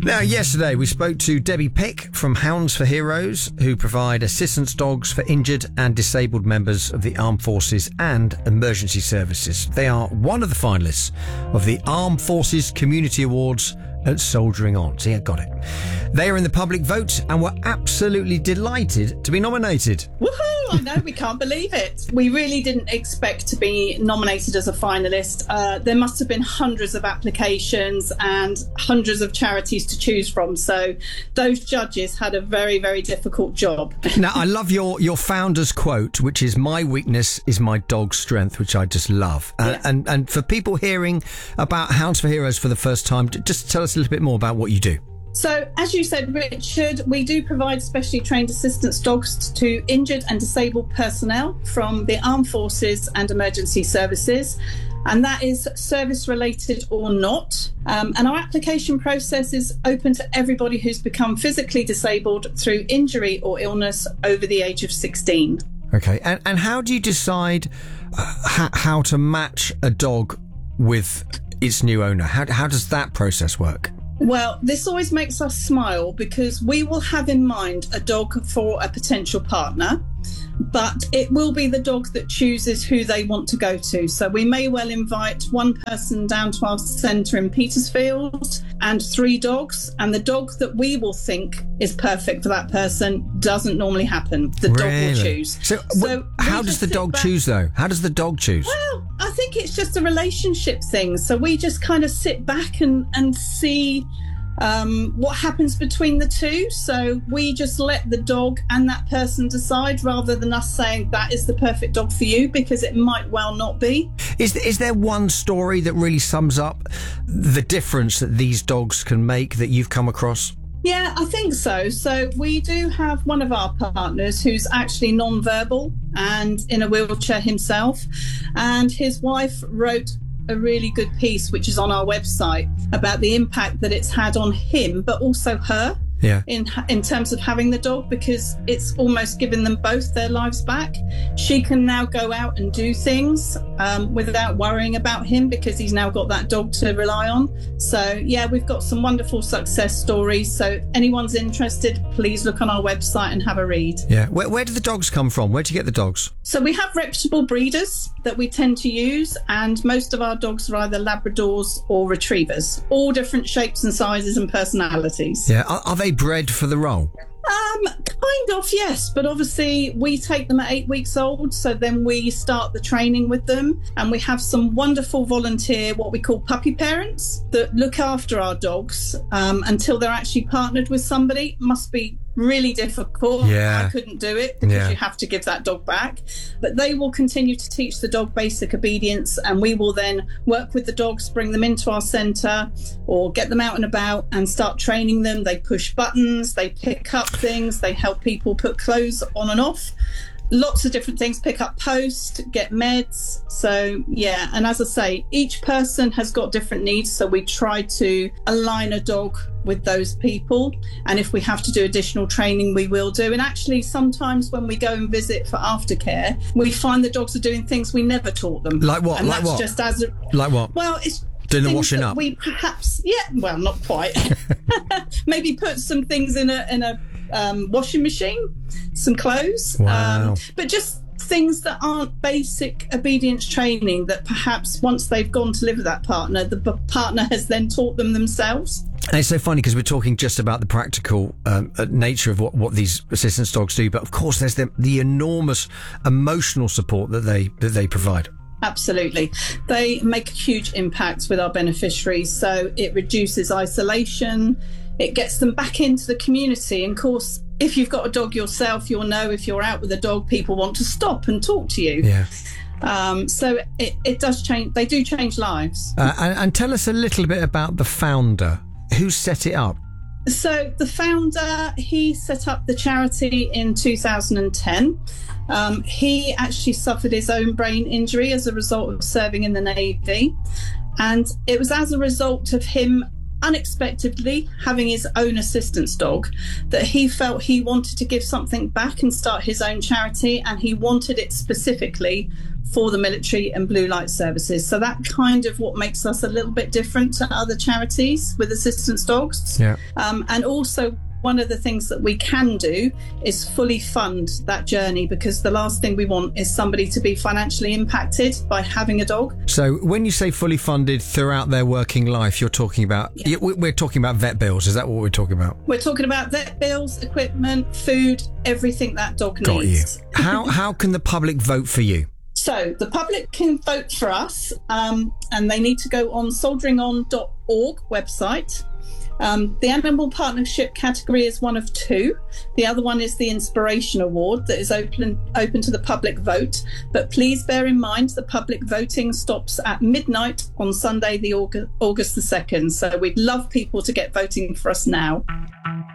Now, yesterday we spoke to Debbie Pick from Hounds for Heroes, who provide assistance dogs for injured and disabled members of the Armed Forces and Emergency Services. They are one of the finalists of the Armed Forces Community Awards at Soldiering On. See, I got it. They are in the public vote and were absolutely delighted to be nominated. Woohoo! I know, we can't believe it. We really didn't expect to be nominated as a finalist. There must have been hundreds of applications and hundreds of charities to choose from. So those judges had a very, very difficult job. Now, I love your founder's quote, which is, "My weakness is my dog's strength," which I just love. Yes. And for people hearing about Hounds for Heroes for the first time, just tell us a little bit more about what you do. So, as you said, Richard, we do provide specially trained assistance dogs to injured and disabled personnel from the Armed Forces and Emergency Services. And that is service related or not. And our application process is open to everybody who's become physically disabled through injury or illness over the age of 16. Okay. And how do you decide how to match a dog with its new owner? How does that process work? Well, this always makes us smile because we will have in mind a dog for a potential partner, but it will be the dog that chooses who they want to go to. So we may well invite one person down to our centre in Petersfield and 3 dogs, and the dog that we will think is perfect for that person doesn't normally happen. The dog will choose. So how does the dog choose, though? How does the dog choose? Well, I think it's just a relationship thing. So we just kind of sit back and see what happens between the two. So we just let the dog and that person decide rather than us saying that is the perfect dog for you, because it might well not be. Is there one story that really sums up the difference that these dogs can make that you've come across? Yeah, I think so. So we do have one of our partners who's actually non-verbal and in a wheelchair himself, and his wife wrote a really good piece which is on our website about the impact that it's had on him but also her. Yeah. In terms of having the dog, because it's almost given them both their lives back. She can now go out and do things without worrying about him because he's now got that dog to rely on. So yeah, we've got some wonderful success stories. So anyone's interested, please look on our website and have a read. Yeah. Where do the dogs come from? Where do you get the dogs? So we have reputable breeders that we tend to use, and most of our dogs are either Labradors or Retrievers, all different shapes and sizes and personalities. Yeah. Are they bred for the role? Kind of, yes, but obviously we take them at 8 weeks old, so then we start the training with them, and we have some wonderful volunteer, what we call puppy parents, that look after our dogs until they're actually partnered with somebody. Must be really difficult. Yeah. I couldn't do it because you have to give that dog back, but they will continue to teach the dog basic obedience, and we will then work with the dogs, bring them into our centre or get them out and about and start training them. They push buttons, they pick up things, they help people put clothes on and off, lots of different things, pick up post, get meds. So yeah, and as I say, each person has got different needs, so we try to align a dog with those people, and if we have to do additional training we will do. And actually sometimes when we go and visit for aftercare, we find the dogs are doing things we never taught them. Like what? And like that's what? just as a, like what? Well, it's doing the things washing that up. We perhaps, well, not quite. Maybe put some things in a washing machine, some clothes. Wow. But just things that aren't basic obedience training that perhaps once they've gone to live with that partner, the partner has then taught them themselves. And it's so funny because we're talking just about the practical nature of what these assistance dogs do, but of course there's the enormous emotional support that they provide. Absolutely. They make a huge impact with our beneficiaries. So it reduces isolation, it gets them back into the community. And of course, if you've got a dog yourself, you'll know if you're out with a dog, people want to stop and talk to you. Yeah. So it does change. They do change lives. And tell us a little bit about the founder. Who set it up? So the founder, he set up the charity in 2010. He actually suffered his own brain injury as a result of serving in the Navy. And it was as a result of him unexpectedly, having his own assistance dog, that he felt he wanted to give something back and start his own charity, and he wanted it specifically for the military and blue light services. So that kind of what makes us a little bit different to other charities with assistance dogs. Yeah. And also, one of the things that we can do is fully fund that journey, because the last thing we want is somebody to be financially impacted by having a dog. So when you say fully funded throughout their working life, you're talking about, we're talking about vet bills. Is that what we're talking about? We're talking about vet bills, equipment, food, everything that dog needs. Got you. How can the public vote for you? So the public can vote for us, and they need to go on soldieringon.org website. The Animal Partnership category is one of two. The other one is the Inspiration Award that is open to the public vote. But please bear in mind the public voting stops at midnight on Sunday, the August the 2nd. So we'd love people to get voting for us now.